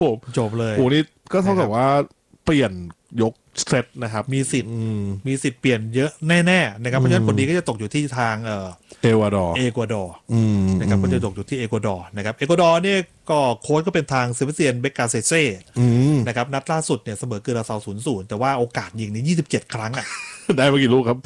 ผมจบเลยโอ้นี่ก็เท่ากับว่าเปลี่ยนยกเซตนะครับมีสิทธิ์เปลี่ยนเยอะแน่ๆนะครับเพราะฉะนั้นผลดีก็จะตกอยู่ที่ทางเอกวาดอร์นะครับก็จะตกอยู่ที่เอกวาดอร์นะครับเอกวาดอร์เนี่ยก็โค้ชก็เป็นทางเซเบสเตียนเบกาเซเซ่นะครับนัดล่าสุดเนี่ยเสมอเกอร์ราซาว 0-0 แต่ว่าโอกาสยิงนี่27 ครั้งอ่ะได้มากี่ลูกครับ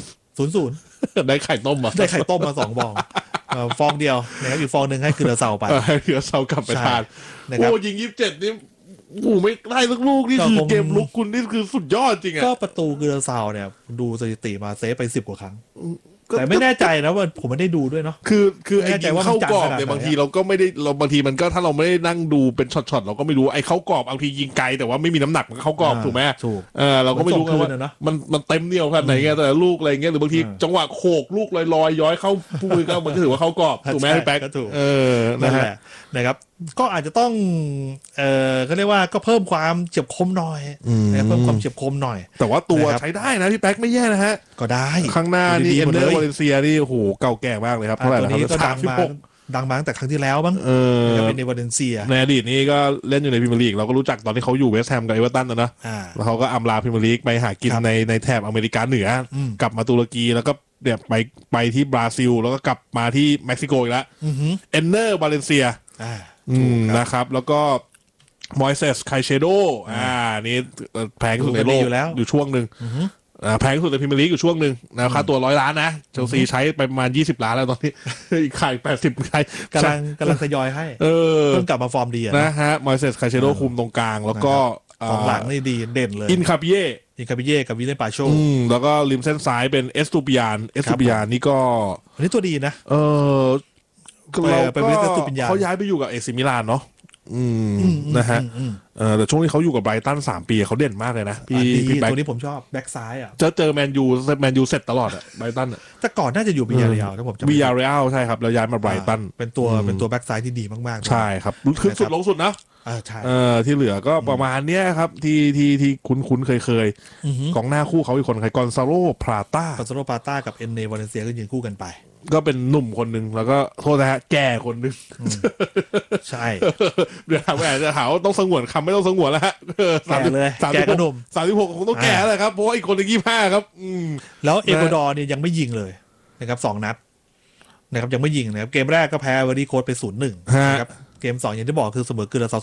0-0 ได้ไข่ต้มมา 2 ฟองฟองเดียวนะครับอีกฟองหนึ่งให้เกอร์ราซาวไปให้เกอร์ราซาวกลับไปทานโอ้ยิง27นี่โอ้ไม่ได้สักลูกนี่คือเกมลุกคุณนี่คือสุดยอดจริงอ่ะก็ประตูเกอร์ราซาวเนี่ยดูสถิติมาเซฟไป10 กว่าครั้งแต่ไม่แน่ใจนะว่าผมไม่ได้ดูด้วยเนาะคือไอ้ยิงเข้ากรอบเนี่ยบางทีเราก็ไม่ได้บางทีมันก็ถ้าเราไม่ได้นั่งดูเป็นช็อตๆเราก็ไม่รู้ไอ้เข้ากรอบบางทียิงไกลแต่ว่าไม่มีน้ำหนักมันเข้ากรอบถูกไหมถูกเราก็ไม่รู้ว่ามันเต็มเหนียวขนาดไหนไงแต่ลูกอะไรเงี้ยหรือบางทีจังหวะโขกลูกลอยๆย้อยเข้าผู้มือก็มันก็ถือว่าเข้ากรอบถูกไหมพี่แป๊กนั่นแหละนะครับก็อาจจะต้องเขาเรียกว่าก็เพิ่มความเฉียบคมหน่อยเพิ่มความเฉียบคมหน่อยแต่ว่าตัวใช้ได้นะพี่แป๊กไม่แย่นะฮะก็ได้ข้างหน้านี่เอ็นเดอร์วาเลนเซียนี่โอ้โหเก่าแก่มากเลยครับเท่าไหร่ตัวนี้ก็ดังมาตั้งแต่ครั้งที่แล้วบ้างเป็นในวาเลนเซียในอดีตนี้ก็เล่นอยู่ในพรีเมียร์ลีกเราก็รู้จักตอนที่เขาอยู่เวสต์แฮมกับเอเวอร์ตันนะแล้วเขาก็อำลาพรีเมียร์ลีกไปหากินในแถบอเมริกาเหนือกลับมาตุรกีแล้วก็เนี่ยไปที่บราซิลแล้วก็กลับมาที่เม็กซิโกอีกแล้วเอ็นเดอร์วาเลนเซียนะครับแล้วก็มอยเซสไคเชโดนี่แพงสุดในโลกอยู่ช่วงหนึ่งแพงสุดในพรีเมียร์ลีกอยู่ช่วงหนึ่งนะค่าตัว100 ล้านนะเชลซีใช้ไปประมาณ20 ล้านแล้วตอนนี้อีกขาย80ใครกำลังทยอยให้เพิ่งกลับมาฟอร์มดีนะฮะมอยเซสไคเชโดคุมตรงกลางแล้วก็ของหลังนี่ดีเด่นเลยอินคาปิเย่กับวิเลนปาโชแล้วก็ริมเส้นซ้ายเป็นเอสตูปิยานนี่ก็อันนี้ตัวดีนะเราก็เขาย้ายไปอยู่กับเอซิมิลานเนาะนะฮะแต่ช่วงที่เขาอยู่กับไบรตัน3 ปีเขาเด่นมากเลยนะพี่แบ็คตัวนี้ผมชอบแบ็คซ้ายอ่ะเจอแมนยูเสร็จตลอดอ่ะไบรตันแต่ก่อนน่าจะอยู่บิยาเรียลถ้าผมจำบิยาเรียลใช่ครับแล้วย้ายมาไบรตันเป็นตัวแบ็คซ้ายที่ดีมากๆใช่ครับขึ้นสุดลงสุดนะใช่ที่เหลือก็ประมาณเนี้ยครับที่คุ้นเคยกองหน้าคู่เขาอีกคนใครกอนซาโลพาต้ากับเอ็นเนวาเลนเซียก็ยืนคู่กันไปก็เป็นหนุ่มคนหนึ่งแล้วก็โทษนะฮะแก่คนหนึ่งใช่เดี๋ยวจะหาว่าต้องสงวนคำไม่ต้องสงวนแล้วฮะแก่ก็หนุ่ม 36คงต้องแก่เลยครับเพราะอีกคนหนึ่ง25ครับแล้วเอกวาดอร์เนี่ยยังไม่ยิงเลยนะครับ2 นัดนะครับยังไม่ยิงนะครับเกมแรกก็แพ้เวอร์ดี้โค้ดไป 0-1 นะครับเกม2อย่างที่บอกคือเสมอเกอร์ราซาว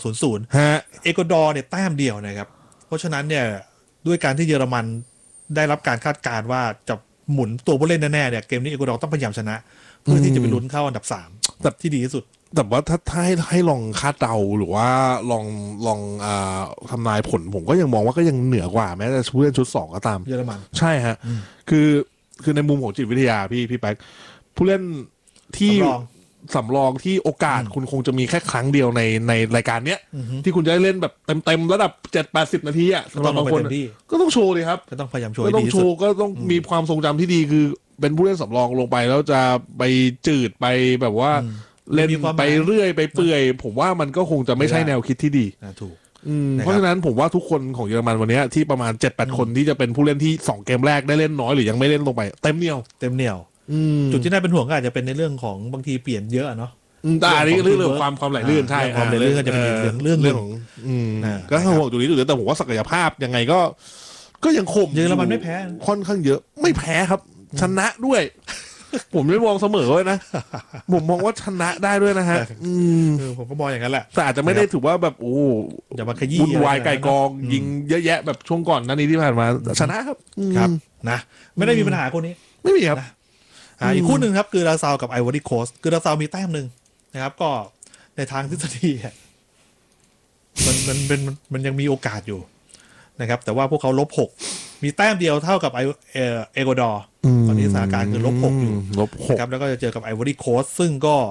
0-0 เอกวาดอร์เนี่ยแต้มเดียวนะครับเพราะฉะนั้นเนี่ยด้วยการที่เยอรมันได้รับการคาดการณ์ว่าจะหมุนตัวผู้เล่นแน่ๆเนี่ยเกมนี้เอกวาดอร์ต้องพยายามชนะเพื่อที่จะไปลุ้นเข้าอันดับ3แบบที่ดีที่สุดแต่ว่าถ้าให้ลองคาดเดาหรือว่าลองทำนายผลผมก็ยังมองว่าก็ยังเหนือกว่าแม้แต่ผู้เล่นชุด2ก็ตามเยอรมันใช่ฮะคือในมุมของจิตวิทยาพี่แป๊กผู้เล่นที่สำรองที่โอกาสคุณคงจะมีแค่ครั้งเดียวในรายการเนี้ยที่คุณจะได้เล่นแบบเต็มระดับ 7-80 นาทีอ่ะสำหรับบางคนก็ต้องโชว์เลยครับก็ต้องพยายามโชว์ก็ต้องโชว์ก็ต้องมีความทรงจำที่ดีคือเป็นผู้เล่นสำรองลงไปแล้วจะไปจืดไปแบบว่าเล่นไปเรื่อยไปเปื่อยผมว่ามันก็คงจะไม่ใช่แนวคิดที่ดีถูกเพราะฉะนั้นผมว่าทุกคนของเยอรมันวันนี้ที่ประมาณ 7-8 คนที่จะเป็นผู้เล่นที่2 เกมแรกได้เล่นน้อยหรือยังไม่เล่นลงไปเต็มเหนียวจุดที่น่าเป็นห่วงก็อาจจะเป็นในเรื่องของบางทีเปลี่ยนเยอะเนาะอันนี้เรื่องความไหลลื่นใช่ความไหลลื่นก็จะเป็นเรื่องของก็ห่วงจุดนี้แต่ผมว่าศักยภาพยังไงก็ยังคมเยอรมันไม่แพ้ค่อนข้างเยอะไม่แพ้ครับชนะด้วยผมไม่มองเสมอเลยนะผมมองว่าชนะได้ด้วยนะฮะผมก็มองอย่างนั้นแหละแต่อาจจะไม่ได้ถือว่าแบบโอ้อย่ามาขยี้วุ่นวายไก่กองยิงเยอะแยะแบบช่วงก่อนนั้นนี้ที่ผ่านมาชนะครับนะไม่ได้มีปัญหาคนนี้ไม่มีครับอีกคู่หนึ่งครับคือราซาวกับไอวอรี่โคสต์คือราซาวมีแต้มหนึ่งนะครับก็ในทางทฤษฎีมันยังมีโอกาสอยู่นะครับแต่ว่าพวกเขา-6มีแต้มเดียวเท่ากับเอกวาดอร์ตอนนี้สถานการณ์คือ-6อยู่ครับแล้วก็จะเจอกับไอวอรี่โคสต์ซึ่ง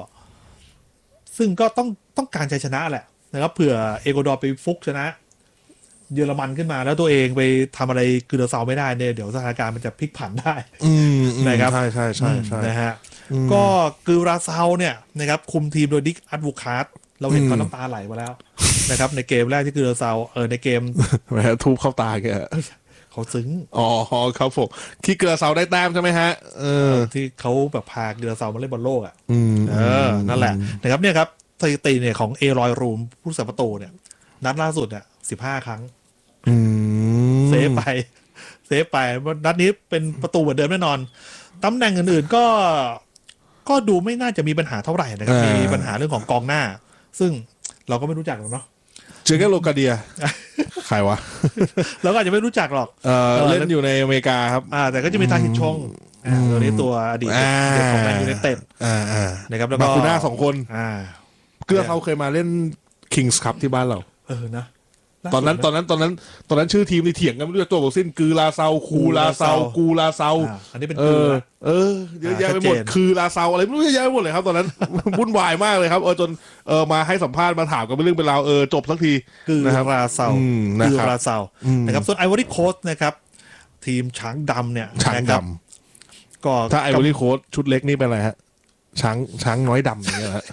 ก็ต้องการชัยชนะแหละนะครับเผื่อเอกวาดอร์ไปฟุกชนะเยอรมันขึ้นมาแล้วตัวเองไปทำอะไรคือราซาวไม่ได้เนี่ยเดี๋ยวสถานการณ์มันจะพลิกผันได้นะครับใช่นะฮะก็คือราซาวเนี่ยนะครับคุมทีมโดยดิกอัดวูคาร์ดเราเห็นเขาน้ำตาไหลมาแล้วนะครับในเกมแรกที่คือราซาวในเกมแหมทูบเข้าตาแกเขาซึ้งครับผมที่เกลือเซาได้แต้มใช่ไหมฮะที่เขาแบบพาเกลือเซามาเล่นบอลโลกนั่นแหละนะครับเนี่ยครับสถิติเนี่ยของเอรอยรูมผู้รักษาประตูเนี่ยนัดล่าสุดเนี่ย15 ครั้ง เซฟไปนัดนี้เป็นประตูเหมือนเดิมแน่นอนตำแหน่งอื่นๆก็ดูไม่น่าจะมีปัญหาเท่าไหร่นะครับมีปัญหาเรื่องของกองหน้าซึ่งเราก็ไม่รู้จักหรอกเนาะเจอแค่โลกาเดียใครวะเราก็อาจจะไม่รู้จักหรอกเล่นอยู่ในอเมริกาครับแต่ก็จะมีทาฮิตชงตัวนี้ตัวอดีตของแมนยูไนเต็ดนะครับแล้วก็มาคูน่า2 คนเกื้อเขาเคยมาเล่นคิงส์คัพที่บ้านเรานะตอนนั้นชื่อทีมนี่เถียงกันไม่รู้ตัวบอกสิ้นกือลาเซาคูลาเซากูลาเซาอันนี้เป็นกือเยอะแยะไปหมดคือลาเซาอะไรไม่รู้เยอะแยะไปหมดเลยครับตอนนั้นวุ่นวายมากเลยครับจนมาให้สัมภาษณ์มาถามกันเป็นเรื่องเป็นราวจบสักทีกือลาเซากือลาเซานะครับส่วนไอวอรี่โคสต์นะครับทีมช้างดำเนี่ยช้างดำก็ถ้าไอวอรี่โคสต์ชุดเล็กนี่เป็นอะไรฮะช้างน้อยดำอย่างเงี้ยฮะ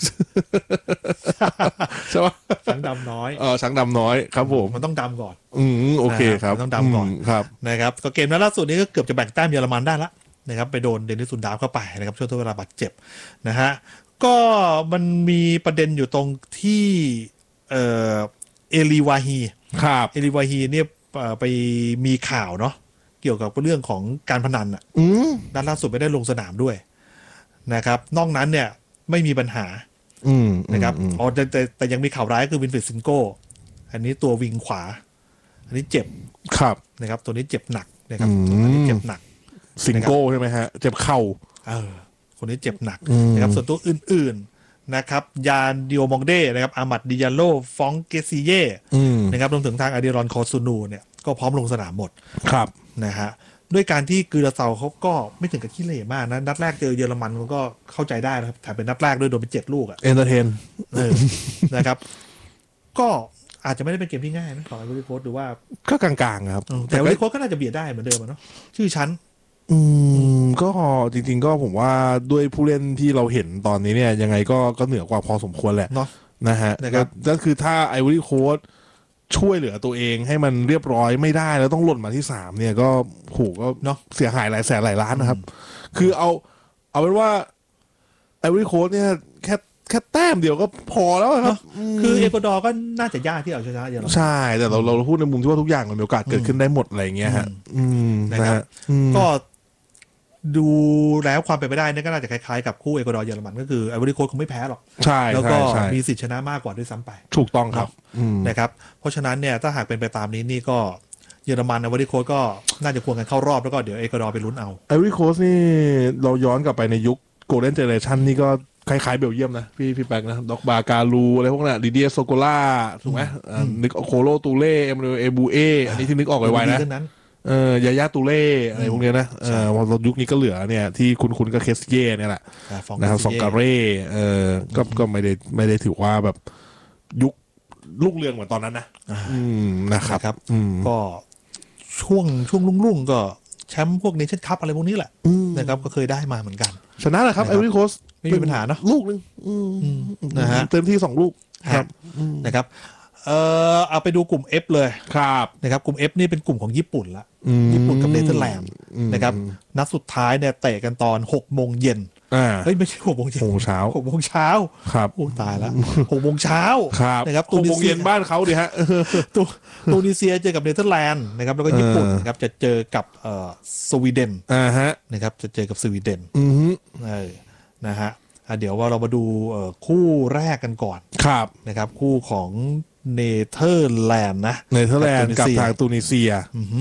ใช่ปะช้างดำน้อยช้างดำน้อยครับผมมันต้องดำก่อนโอเคครับต้องดำก่อนครับนะครับก็เกมนั้นล่าสุดนี้ก็เกือบจะแบ่งแต้มเยอรมันได้ละนะครับไปโดนเดนิสซุนดาวเข้าไปนะครับช่วงเวลาบาดเจ็บนะฮะก็มันมีประเด็นอยู่ตรงที่เอลีวาฮีครับเอลีวาฮีเนี่ยไปมีข่าวเนาะเกี่ยวกับเรื่องของการพนันอ่ะด้านล่าสุดไม่ได้ลงสนามด้วยนะครับนอกนั้นเนี่ยไม่มีปัญหานะครับแต่ยังมีข่าวร้ายคือวินฟริดซิงโก้อันนี้ตัววิงขวาอันนี้เจ็บครับนะครับตัวนี้เจ็บหนักนะครับอันนี้เจ็บหนักซิงโก้ใช่ไหมฮะเจ็บเข่าคนนี้เจ็บหนักนะครับส่วนตัวอื่นๆนะครับยานดิโอมองเดนะครับอามัดดิยาโลฟองเกซิเย่นะครับรวมถึงทางอดิรอนคอซูนูเนี่ยก็พร้อมลงสนามหมดครับนะฮะด้วยการที่กือราเซาเขาก็ไม่ถึงกับขี้เหร่มากนะนัดแรกเจอเยอรมันก็เข้าใจได้นะครับแต่เป็นนัดแรกด้วยโดนไป7 ลูกเอนเตอร์เทนนะครับก็อาจจะไม่ได้เป็นเกมที่ง่ายนะของไอวอรี่โค้ชหรือว่าก็กลางๆครับแต่ไอวอรี่โค้ชก็น่าจะเบียดได้เหมือนเดิมเนาะชื่อชั้นก็จริงๆก็ผมว่าด้วยผู้เล่นที่เราเห็นตอนนี้เนี่ยยังไงก็เหนือกว่าพอสมควรแหละนะฮะก็คือถ้าไอวอรี่โค้ชช่วยเหลือตัวเองให้มันเรียบร้อยไม่ได้แล้วต้องหล่นมาที่3เนี่ยก็โหก็เนาะเสียหายหลายแสนหลายล้านนะครับคือเอาเป็นว่าไอวอรี่โค้ชเนี่ยแค่แต้มเดียวก็พอแล้วครับคือเอกวาดอร์ก็น่าจะยากที่เอาชนะเยอรมันใช่แต่เราพูดในมุมที่ว่าทุกอย่างมันมีโอกาสเกิดขึ้นได้หมดอะไรเงี้ยฮะนะครับก็ดูแล้วความเป็นไปได้นี่ก็น่าจะคล้ายๆกับคู่เอกวาดอร์เยอรมันก็คือไอวอรี่โค้ชคงไม่แพ้หรอกใช่แล้วก็มีสิทธิชนะมากกว่าด้วยซ้ำไปถูกต้องครับนะครับเพราะฉะนั้นเนี่ยถ้าหากเป็นไปตามนี้นี่ก็เยอรมันไอวอรี่โค้ชก็น่าจะควรกันเข้ารอบแล้วก็เดี๋ยวเอกวาดอร์ไปลุ้นเอาไอวอรี่โค้ชนี่เราย้อนกลับไปในยุคโกลเด้นเจเนอเรชั่นนี่ก็คล้ายๆเบลเยียมนะพี่แป๊กนะด็อกบาการูอะไรพวกนั้นดิเดียโซโกล่าถูกไหมนึกโคโลตูเล่เอมเรเอบูเออันนี้ที่นึกออกไวๆนะยาย่าตูเล่อะไรพวกนี้นะยุคนี้ก็เหลือเนี่ยที่คุณก็เคสเย่เนี่ยแหละนะครับฟองการเร่ก็ไม่ได้ถือว่าแบบยุคลูกเรืองเหมือนตอนนั้นนะนะครับก็ช่วงรุ่งก็แชมป์พวกเนชั่นคัพอะไรพวกนี้แหละนะครับก็เคยได้มาเหมือนกันชนะแหละครับไอวอรี่โค้ชไม่มีปัญหาเนาะลูกนึงนะฮะเต็มที่2 ลูกครับนะครับเอาไปดูกลุ่ม F เลยครับนะครับกลุ่ม F นี่เป็นกลุ่มของญี่ปุ่นละญี่ปุ่นกับเนเธอร์แลนด์นะครับนัดสุดท้ายเนี่ยเตะกันตอน6 โมงเย็นเฮ้ยไม่ใช่6 โมงเย็น 6 โมงเช้า 6 โมงเช้าครับโอ้ตายแล้ว6 โมงเช้านะครับ6 โมงเย็นบ้านเขาดิฮะตูนิเซียเจอกับเนเธอร์แลนด์นะครับแล้วก็ญี่ปุ่นนะครับจะเจอกับสวีเดนนะครับจะเจอกับสวีเดนนะฮะเดี๋ยวว่าเรามาดูคู่แรกกันก่อนนะครับคู่ของเนเธอร์แลนด์นะเนเธอร์แลนด์กับทางตูนิเซีย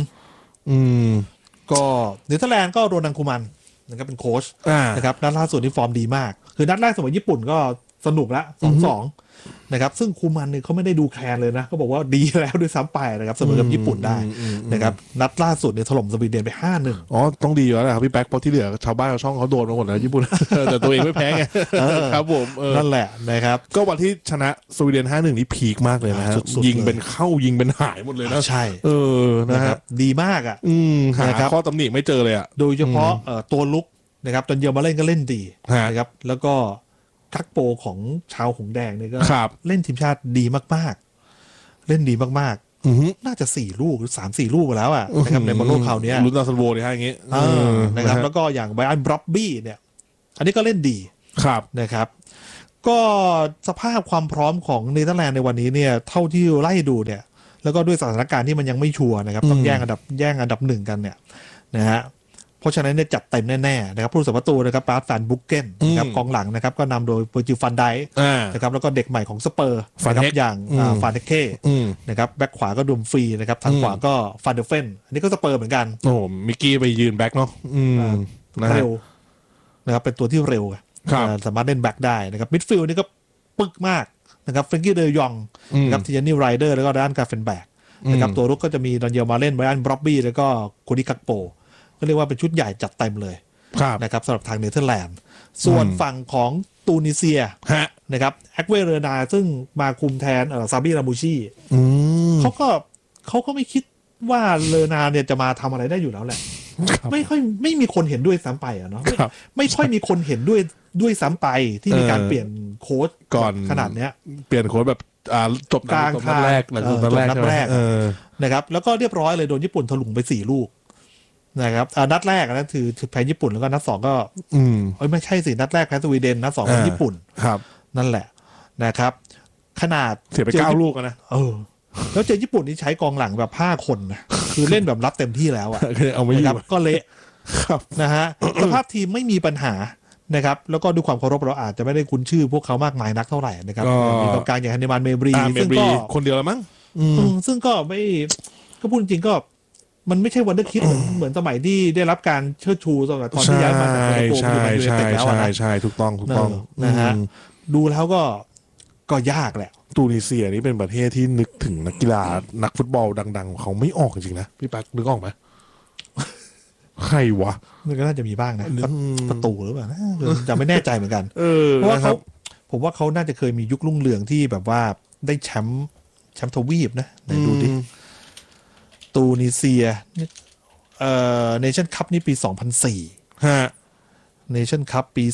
ก็เนเธอร์แลนด์ก็โรนัลคูมันนะครับเป็นโค้ชนะครับนัดล่าสุดที่ฟอร์มดีมากคือนัดแรกสมัยญี่ปุ่นก็สนุกละ 2-2 นะครับซึ่งคูมันเนี่ยเขาไม่ได้ดูแคลนเลยนะเขาบอกว่าดีแล้วด้วยซ้ำไปนะครับเสมอกับญี่ปุ่นได้นะครับนัดล่าสุดเนี่ยถล่มสวีเดนไป 5-1 อ๋อต้องดีอยู่แล้วครับพี่แป๊กเพราะที่เหลือชาวบ้านชาวช่องเขาโดนมาหมดแล้วญี่ปุ่นแต่ตัวเองไม่แพ้ไงครับผมนั่นแหละนะครับก็วันที่ชนะสวีเดน 5-1 นี่พีคมากเลยนะฮะยิงเป็นเข้ายิงเป็นหายหมดเลยนะใช่นะครับดีมากอ่ะหาข้อตำหนิไม่เจอเลยอ่ะโดยเฉพาะตัวลุกนะครับจนเยอรมันเล่นก็เล่นดีนะครับแล้วก็ทักโปของชาวหงแดงเนี่ยก็เล่นทีมชาติดีมากๆเล่นดีมากๆน่าจะ4 ลูกหรือ 3-4 ลูกไปแล้วอ่ะนะครับในบอลโลกคราวนี้ลุ้นดาวซันโวเนี่ยอย่างงี้นะครับแล้วก็อย่างไบรอันบร็อบบี้เนี่ยอันนี้ก็เล่นดีครับนะครับก็สภาพความพร้อมของเนเธอร์แลนด์ในวันนี้เนี่ยเท่าที่ไล่ดูเนี่ยแล้วก็ด้วยสถานการณ์ที่มันยังไม่ชัวร์นะครับต้องแย่งอันดับหนึ่งกันเนี่ยนะฮะเพราะฉะนั้นเนี่ยจัดเต็มแน่ๆนะครับผู้รักษาประตูนะครับบาร์ตแฟนบุกเกนนะครับกองหลังนะครับก็นำโดยเวอร์จิลฟันไดค์นะครับแล้วก็เด็กใหม่ของสเปอร์นะครับอย่างฟานเดเก้นะครับแบ็คขวาก็ดุมฟรีนะครับทางขวาก็ฟันเดอร์เฟนอันนี้ก็สเปอร์เหมือนกันโอ้มิกกี้ไปยืนแบ็คเนาะเร็วนะครับเป็นตัวที่เร็วสามารถเล่นแบ็คได้นะครับมิดฟิลด์นี่ก็ปึกมากนะครับเฟรนกี้เดยองนะครับทีนี่ไรเดอร์แล้วก็ด้านการ์เฟนแบกนะครับตัวรุกก็จะมีดอนเยลมาเล่นไบรอันบร็อบบี้แล้วก็โคดี้คักโปก็เรียกว่าเป็นชุดใหญ่จัดเต็มเลยนะครับสำหรับทางเนเธอร์แลนด์ส่วนฝั่งของตูนิเซียนะครับแอคเวเรนาซึ่งมาคุมแทนซาบิรามูชีเขาก็ไม่คิดว่าเลนาเนี่ยจะมาทำอะไรได้อยู่แล้วแหละไม่มีคนเห็นด้วยซ้ำไปเนาะไม่ค่อยมีคนเห็นด้วยซ้ำไปที่มีการเปลี่ยนโค้ชก่อนขนาดเนี้ยเปลี่ยนโค้ชแบบจบนัดแรกนะครับแล้วก็เรียบร้อยเลยโดนญี่ปุ่นถลุงไป4 ลูกนะครับนัดแรกนะคือแพ้ญี่ปุ่นแล้วก็นัด2ก็ไม่ใช่สินัดแรกแพ้สวีเดนนัด2แพ้ญี่ปุ่นครับนั่นแหละนะครับขนาดเสียไป9 ลูกนะแล้วเจอญี่ปุ่นนี่ใช้กองหลังแบบ5 คนนะคือเล่นแบบรับเต็มที่แล้วอ่ะเอาไม่อยู่ก็เละนะฮะสภาพทีมไม่มีปัญหานะครับแล้วก็ด้วยความเคารพเราอาจจะไม่ได้คุ้นชื่อพวกเขามากมายนักเท่าไหร่นะครับมีกองกลางอย่างฮันเนมานเมบรีซึ่งก็คนเดียวแล้วมั้งซึ่งก็ไม่ก็พูดจริงก็มันไม่ใช่วันเดอร์คิดเหมือนสมัยที่ได้รับการเชิดชูสำหรับตอนที่ย้ายมาจากโปรโกอยู่ในยูไนเต็ดแล้วนะใช่ถูกต้องนะฮะดูแล้วก็ยากแหละตูนิเซียนี่เป็นประเทศที่นึกถึงนักกีฬานักฟุตบอลดังๆเขาไม่ออกจริงๆนะพี่แป๊กนึกออกไหมใครวะมันก็น่าจะมีบ้างนะประตูหรือเปล่าจะไม่แน่ใจเหมือนกันเพราะว่าผมว่าเขาน่าจะเคยมียุครุ่งเรืองที่แบบว่าได้แชมป์ทวีปนะไหนดูดิตูนิเซียเนชั่นคัพนี่ปี2004 ฮะเนชั่นคัพปี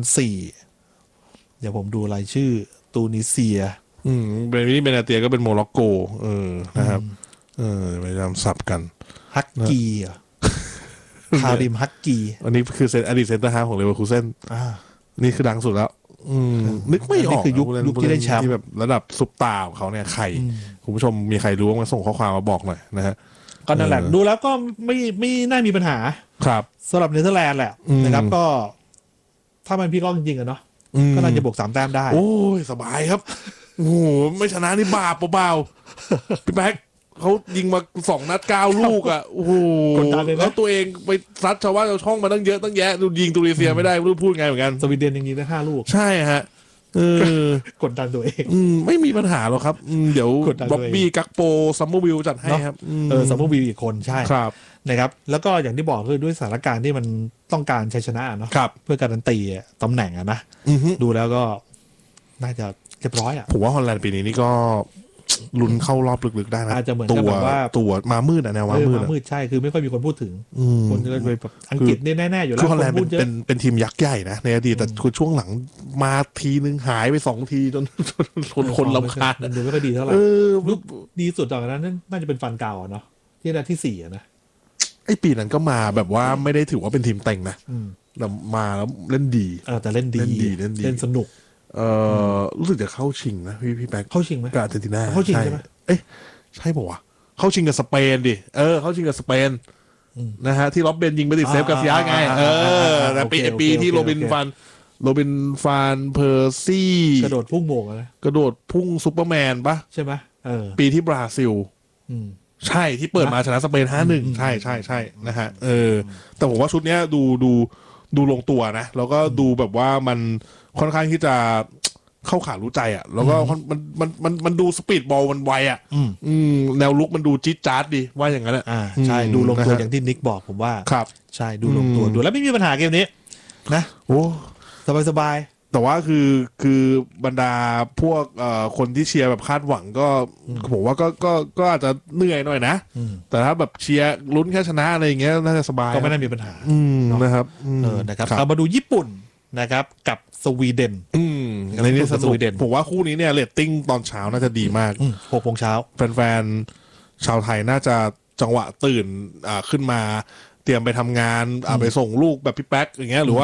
2004เดี๋ยวผมดูรายชื่อตูนิเซียเป็นนี่เบนาเตียก็เป็นโมร็อกโกนะครับไปจำศัพท์กันฮักกีคาริมฮักกีอันนี้คืออดีตเซนเตอร์ฮาล์ฟของเลเวอร์คูเซ่นนี่คือดังสุดแล้วนึกไม่ออกคือยุคที่ได้แชมป์ที่แบบระดับซุปตาของเขาเนี่ยใครคุณผู้ชมมีใครรู้มาส่งข้อความมาบอกหน่อยนะฮะก็นั่นแหละดูแล้วก็ไม่น่ามีปัญหาครับสำหรับเนเธอร์แลนด์แหละนะครับก็ถ้ามันพี่ก้องจริงๆอะเนาะก็น่าจะบวก3 แต้มได้โอ้ยสบายครับโอ้โหไม่ชนะนี่บาปเบาๆพี่แบ๊กเขายิงมา2 นัด 9 ลูกอ่ะโอ้โหแล้วตัวเองไปซัดชาวบ้านชาวช่องมาตั้งเยอะตั้งแยะดูยิงตูนิเซียไม่ได้ไม่รู้พูดไงเหมือนกันสวีเดนยังยิงได้5 ลูกใช่ฮะกดดันตัวเองไม่มีปัญหาหรอกครับเดี๋ยวบ๊อบบี้กักโปซัมเมอร์วิลจัดให้ครับซัมเมอร์วิลอีกคนใช่ครับนะครับแล้วก็อย่างที่บอกคือด้วยสถานการณ์ที่มันต้องการชัยชนะเนาะเพื่อการันตีตำแหน่งนะดูแล้วก็น่าจะเรียบร้อยอ่ะผมว่าฮอลแลนด์ปีนี้นี่ก็ลุ้นเข้ารอบลึกๆได้นะอาจจะเหมือนกับแบบว่าตัวมามืดแนวมามืดใช่คือไม่ค่อยมีคนพูดถึงคนจะเลยแบบอังกฤษนี่แน่ๆอยู่แล้วฮอลแลนด์เป็นทีมยักษ์ใหญ่นะในอดีตแต่คือช่วงหลังมาทีนึงหายไป2 ทีจนคนรำคาญดูไม่ค่อยดีเท่าไหร่ลูกดีสุดตอนนั้นน่าจะเป็นฟันเก่าเนาะที่ได้ที่4นะไอ้ปีนั้นก็มาแบบว่าไม่ได้ถือว่าเป็นทีมเต็งนะแต่มาแล้วเล่นดีแต่เล่นดีเล่นสนุกรู้สึกจะเข้าชิงนะพี่แป๊กเข้าชิงไหมกับอาร์เจนตินาเข้าชิงใช่ไหมใช่ป่าววะเข้าชิงกับสเปนดิเข้าชิงกับสเปนนะฮะที่ล็อบเบนยิงไปติดเซฟกาซิยาไงแต่ปีที่โรบินฟานเพอร์ซี่กระโดดพุ่งโหม่งนะกระโดดพุ่งซูเปอร์แมนปะใช่ไหมปีที่บราซิลใช่ที่เปิดมาชนะสเปน5-1ใช่นะฮะแต่ผมว่าชุดนี้ดูลงตัวนะแล้วก็ดูแบบว่ามันค่อนข้างที่จะเข้าขารู้ใจอ่ะแล้วก็มันดูสปีดบอลมันไวอ่ะแนวลุกมันดูจี๊ดจ๊าดดีว่าอย่างนั้นใช่ดูลงตัวอย่างที่นิกบอกผมว่าครับใช่ดูลงตัวดูแล้วไม่มีปัญหาเกมนี้นะโอ้สบายแต่ว่าคือบรรดาพวกคนที่เชียร์แบบคาดหวังก็ผมว่าก็อาจจะเหนื่อยหน่อยนะแต่ถ้าแบบเชียร์ลุ้นแค่ชนะอะไรอย่างเงี้ยน่าจะสบายก็ไม่ได้มีปัญหานะครับนะครับเรามาดูญี่ปุ่นนะครับกับสวีเดนในนี้สวีเดนผมว่าคู่นี้เนี่ยเรตติ้งตอนเช้าน่าจะดีมาก 6 โมงเช้าแฟนๆชาวไทยน่าจะจังหวะตื่นขึ้นมาเตรียมไปทำงานไปส่งลูกแบบพี่แป๊กอย่างเงี้ยหรือว่า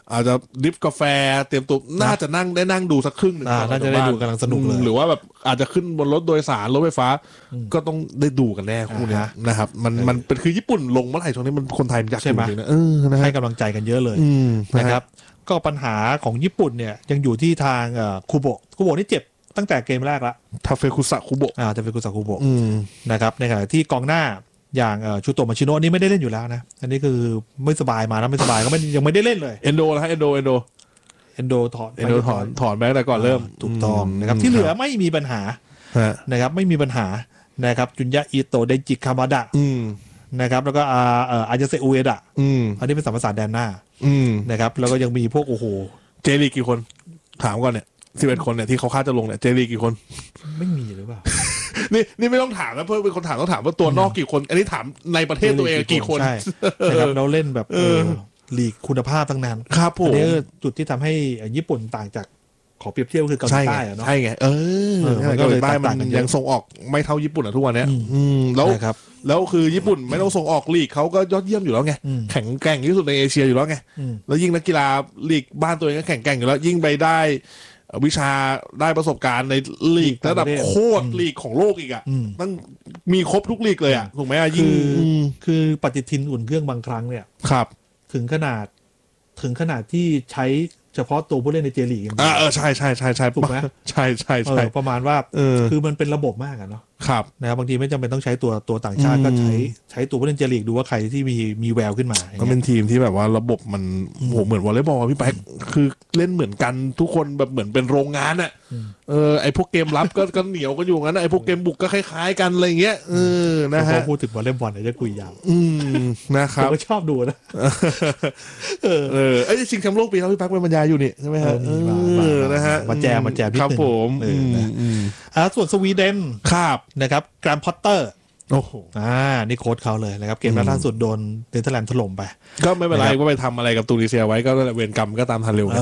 อาจจะดริฟกาแฟเตรียมตัวน่าจะนั่งดูสักครึ่งนึงน่าจะได้ดูกำลังสนุกเลยหรือว่าแบบอาจจะขึ้นบนรถโดยสารรถไฟฟ้าก็ต้องได้ดูกันแน่คู่นี้นะครับมันเป็นคือญี่ปุ่นลงเมื่อไหร่ช่วงนี้มันคนไทยอยากดูจริงนะให้กำลังใจกันเยอะเลยนะครับก็ปัญหาของญี่ปุ่นเนี่ยยังอยู่ที่ทางคูโบะนี่เจ็บตั้งแต่เกมแรกแล้วทาเฟคุสะคุโบะนะครับในขณะที่กองหน้าอย่างชูโตะมาชิโนะนี่ไม่ได้เล่นอยู่แล้วนะอันนี้คือไม่สบายมาแล้วไม่สบายก็ยังไม่ได้เล่นเลยเอนโดนะฮะเอนโดถอนแม้แต่ก่อนเริ่มถูกต้องนะครับที่เหลือไม่มีปัญหานะครับไม่มีปัญหานะครับจุนยะอิโตะเดจิคามาดะนะครับแล้วก็อาจาเซอุเอดะอันนี้เป็นสัมภาษาแดนหน้านะครับแล้วก็ยังมีพวกโอ้โหเจลีกี่คนถามก่อนเนี่ย11 คนเนี่ยที่เขาคาดจะลงเนี่ยเจลีกี่คนไม่มีหรือเปล่านี่ไม่ต้องถามนะเพื่อนเป็นคนถามต้องถามว่าตัวนอกกี่คนอันนี้ถามในประเทศตัวเองกี่คนใช่นะครับเราเล่นแบบลีกคุณภาพทั้งนั้นครับผมอันนี้จุดที่ทำให้ญี่ปุ่นต่างจากขอเปรียบเทียบคือเกาหลีใต้เนาะใช่ไงเกาหลีใต้มันยังส่งออกไม่เท่าญี่ปุ่นทุกวันนี้แล้วคือญี่ปุ่นไม่ต้องส่งออกลีกเขาก็ยอดเยี่ยมอยู่แล้วไงแข็งแกร่งที่สุดในเอเชียอยู่แล้วไงแล้วยิ่งนักกีฬาลีกบ้านตัวเองก็แข็งแกร่งอยู่แล้วยิ่งไปได้วิชาได้ประสบการณ์ในลีกระดับโคตรลีกของโลกอีกอ่ะมันมีครบทุกลีกเลยอ่ะถูกไหมยิ่งคือปฏิทินอุ่นเครื่องบางครั้งเนี่ยครับถึงขนาดที่ใช้เฉพาะตัวผู้เล่นในเจลีกใช่ถูกไหมใช่ประมาณว่าคือมันเป็นระบบมากอะเนาะครับนะครับบางทีไม่จำเป็นต้องใช้ตัวต่างชาติก็ใช้ตัวผู้เล่นเจลีกดูว่าใครที่มีแววขึ้นมาก็เป็นทีมที่แบบว่าระบบมันโหเหมือนวอลเลย์บอลพี่แป๊กคือเล่นเหมือนกันทุกคนแบบเหมือนเป็นโรงงานอ่ะไอพวกเกมรับก็เหนียวกันอยู่งั้นไอพวกเกมบุกก็คล้ายๆกันอะไรเงี้ยนะฮะพอพูดถึงวอลเลย์บอลเนี่ยจะคุยยาวนะครับผมก็ชอบดูนะไอชิงแชมป์โลกปีแล้วพี่แป๊กเป็นบรรยายอยู่นี่ใช่ไหมฮะนะฮะมาแจมครับผมส่วนสวีเดนครับนะครับแกรมพอตเตอร์โอ้โหนี่โค้ชเขาเลยนะครับเกมล่าสุดโดนเนเธอร์แลนด์ถล่มไปก็ไม่เป็นไรว่าไปทำอะไรกับตูนิเซียไว้ก็เวรกรรมก็ตามทันเร็ว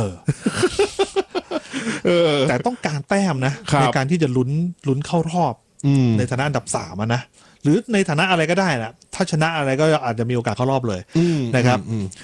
แต่ต้องการแต้มนะในการที่จะลุ้นเข้ารอบในฐานะอันดับ3นะหรือในฐานะอะไรก็ได้นะถ้าชนะอะไรก็อาจจะมีโอกาสเข้ารอบเลยนะครับ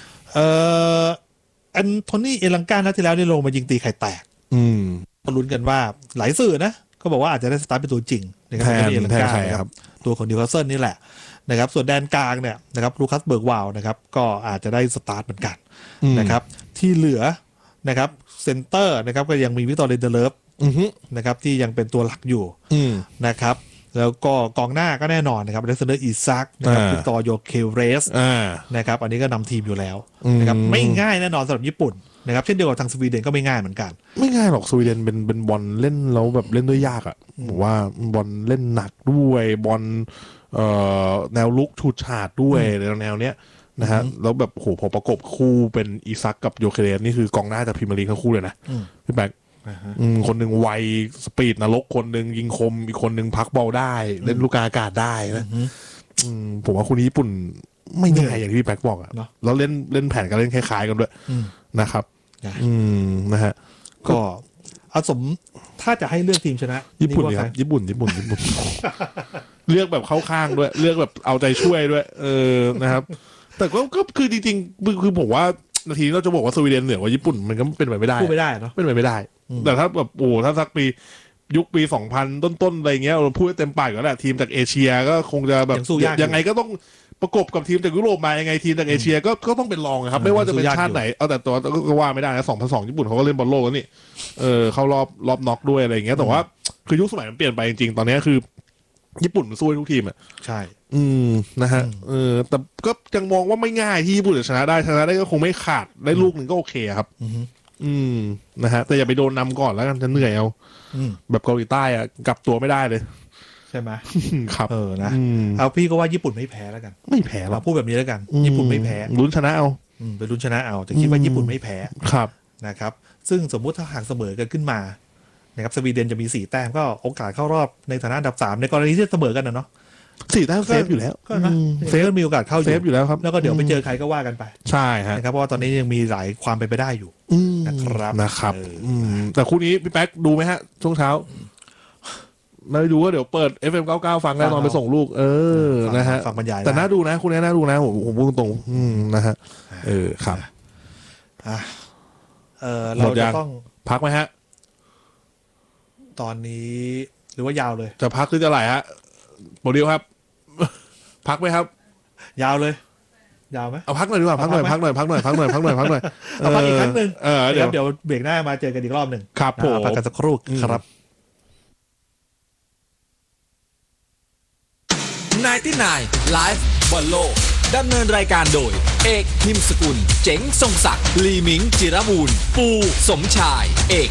แอนโทนีเอลังกานัดที่แล้วได้ลงมายิงตีไข่แตกลุ้นกันว่าหลายสื่อนะก็บอกว่าอาจจะได้สตาร์ทเป็นตัวจริงนะครับแอนโทนีเอลังกาครับตัวของนิวคาสเซิลนี่แหละนะครับส่วนแดนกลางเนี่ยนะครับลูคัสเบิร์กวาวนะครับก็อาจจะได้สตาร์ทเหมือนกันนะครับที่เหลือนะครับเซนเตอร์นะครับก็ยังมีวิกตอร์เรนเดเลฟนะครับที่ยังเป็นตัวหลักอยู่นะครับแล้วก็กองหน้าก็แน่นอนนะครับอเล็กซานเดอร์อิซักนะครับวิกตอร์โยเคเรสนะครับอันนี้ก็นำทีมอยู่แล้วนะครับไม่ง่ายแน่นอนสำหรับญี่ปุ่นนะครับเช่นเดียวกับทางสวีเดนก็ไม่ง่ายเหมือนกันไม่ง่ายหรอกสวีเดนเป็นบอลเล่นแล้วแบบเล่นด้วยยากอ่ะผมว่าบอลเล่นหนักด้วยบอลแนวลุกฉูดฉาดด้วยแนวเนี้ยนะฮะแล้วแบบโหพอประกบคู่เป็นอิซักกับโยเคเรสนี่คือกองหน้าจากพรีเมียร์ลีกทั้งคู่เลยนะพี่แบงค์คนหนึ่งไวสปีดนรกคนหนึ่งยิงคมอีกคนหนึ่งพักบอลได้เล่นลูกอากาศได้นะผมว่าคู่นี้ญี่ปุ่นไม่ง่ายอย่างที่พี่แบงค์บอกอ่ะแล้วเล่นแผนการเล่นคล้ายๆกันด้วยนะครับนะฮะก็เอาสมถ้าจะให้เลือกทีมชนะญี่ปุ่นครับญี่ปุ่นเลือกแบบเข้าข้างด้วยเลือกแบบเอาใจช่วยด้วยนะครับแต่ก็คือจริงๆคือผมว่านาทีเราจะบอกว่าสวีเดนเหนือกว่าญี่ปุ่นมันก็เป็นไปไม่ได้พูดไม่ได้เนาะเป็นไปไม่ได้แต่ถ้าแบบถ้าสักปียุคปี 2000 ต้นๆอะไรเงี้ยเราพูดเต็มปากก็แหละทีมจากเอเชียก็คงจะแบบยังไงก็ต้องประกบกับทีมจากยุโรปมายังไงทีมจากเอเชียก็ต้องเป็นรองครับไม่ว่าจะเป็นชาติไหนเอาแต่ตัวก็ว่าไม่ได้นะ2002ญี่ปุ่นเขาก็เล่นบอลโลกแล้วนี่เข้ารอบน็อกด้วยอะไรอย่างเงี้ยแต่ว่าคือยุคสมัยมันเปลี่ยนไปจริงๆตอนนี้คือญี่ปุ่นมันสู้ทุกทีมอ่ะใช่นะฮะแต่ก็ยังมองว่าไม่ง่ายที่ญี่ปุ่นจะชนะได้ก็คงไม่ขาดได้ลูกหนึ่งก็โอเคครับนะฮะแต่อย่าไปโดนนำก่อนแล้วกันจะเหนื่อยเอาแบบเกาหลีใต้อ่ะกลับตัวไม่ได้เลยใช่ไหมครับนะเอาพี่ก็ว่าญี่ปุ่นไม่แพ้แล้วกันไม่แพ้เราพูดแบบนี้แล้วกันญี่ปุ่นไม่แพ้ลุ้นชนะเอาไปลุ้นชนะเอาแต่คิดว่าญี่ปุ่นไม่แพ้ครับนะครับซึ่งสมมุติถ้าหากเสมอกันขึ้นมานะครับสวีเดนจะมี4 แต้มก็โอกาสเข้ารอบในฐานะอันดับ3ในกรณีที่เสมอกันนะเนาะ 4 แต้มเซฟอยู่แล้วก็นะเซฟมีโอกาสเข้าเซฟอยู่แล้วครับแล้วก็เดี๋ยวไปเจอใครก็ว่ากันไปใช่ฮะนะครับเพราะว่าตอนนี้ยังมีหลายความเป็นไปได้อยู่นะครับแต่คู่นี้พี่แป๊กดูไหมฮะช่วงเช้าไม่ดูก็เดี๋ยวเปิด FM99 ฟังได้ตอนไปส่งลูกนะฮะฟังบรรยายแต่น่าดูนะคู่นี้น่าดูนะผมพูดตรงนะฮะครับเราจะต้องพักไหมฮะตอนนี้หรือว่ายาวเลยจะพักหรือจะไหลฮะโมเดลครับ พักไหมครับยาวเลยยาวไหมเอาพักหน่อยดีกว่าพักหน่อยเอาพักอีกครั้งหนึ่งเดี๋ยวเบรกหน้ามาเจอกันอีกรอบหนึ่งครับผมพักกันสักครู่ครับ 99 Live บอลโลกดำเนินรายการโดยเอกนิมสกุลเจ๋งทรงศักดิ์ลีมิงจิรบูรณ์ปูสมชายเอก